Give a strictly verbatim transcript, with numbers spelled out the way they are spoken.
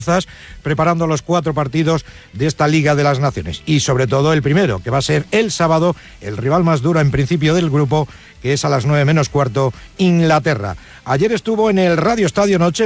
preparando los cuatro partidos de esta Liga de las Naciones y sobre todo el primero, que va a ser el sábado, el rival más duro en principio del grupo, que es a las nueve menos cuarto, Inglaterra. Ayer estuvo en el Radio Estadio Noche